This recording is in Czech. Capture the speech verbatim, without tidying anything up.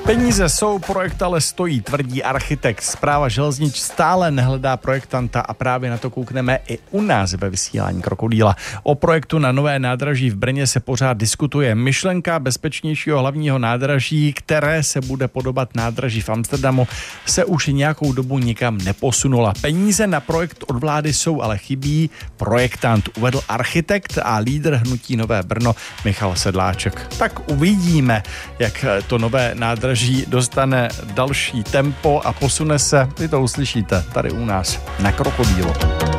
Peníze jsou, projekt ale stojí, tvrdí architekt. Správa železnic stále nehledá projektanta a právě na to koukneme i u nás ve vysílání Krokodýla. O projektu na nové nádraží v Brně se pořád diskutuje. Myšlenka bezpečnějšího hlavního nádraží, které se bude podobat nádraží v Amsterdamu, se už nějakou dobu nikam neposunula. Peníze na projekt od vlády jsou, ale chybí projektant, uvedl architekt a lídr hnutí Nové Brno Michal Sedláček. Tak uvidíme, jak to nové nádraží dostane další tempo a posune se, vy to uslyšíte tady u nás na Krokodýlu.